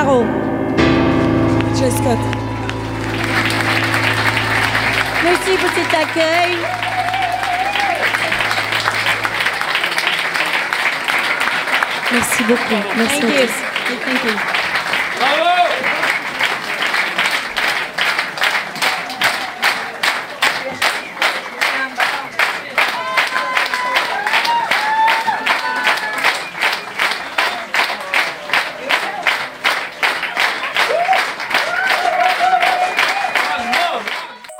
Caro. Jay Scott. Merci pour cet accueil. Merci beaucoup. Merci. Thank you. Thank you.